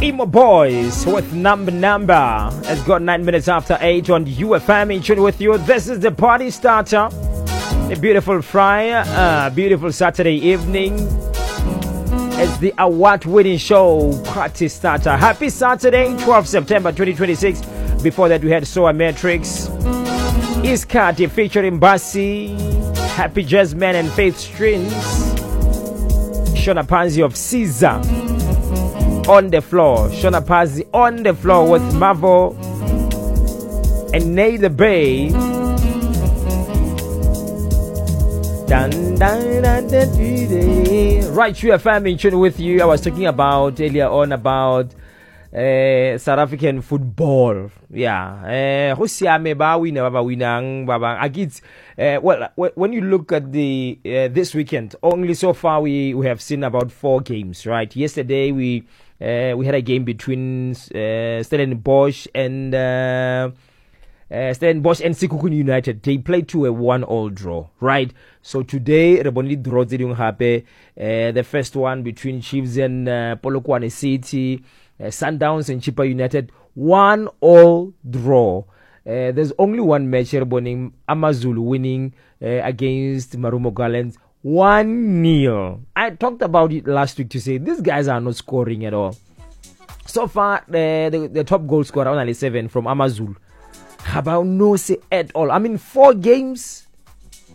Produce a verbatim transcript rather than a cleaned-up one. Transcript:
Emo Boys with Number Number. It's got nine minutes after eight on U F M. In tune with you. This is the party starter. A beautiful Friday, uh, beautiful Saturday evening. It's the award-winning show, Party Starter. Happy Saturday, twelfth September twenty twenty-six. Before that, we had Soa Matrix, Iskati featuring Bassi, Happy Jasmine and Faith Strings, Shona Panzi of Caesar. On the floor, Shona Pazzi on the floor with Mavo and Nay the Bay. Dun, dun, dun, dun, dun. Right, you are family tune with you. I was talking about earlier on about uh, South African football. Yeah, who see me ba winner ba winang baba. I get well when you look at the uh, this weekend. Only so far we we have seen about four games. Right, yesterday we. Uh, we had a game between uh, Stellenbosch and uh, uh, Stellenbosch and Sekhukhune United. They played to a one-all draw, right? So today, Rebonli draw zilung hape. The first one between Chiefs and uh, Polokwane City, uh, Sundowns and Chippa United, one-all draw. Uh, there's only one match, Rebonli Amazulu winning uh, against Marumo Gallants. one nil. I talked about it last week to say these guys are not scoring at all. So far, the, the, the top goal scorer, only seven from Amazul. About no say at all. I mean, four games,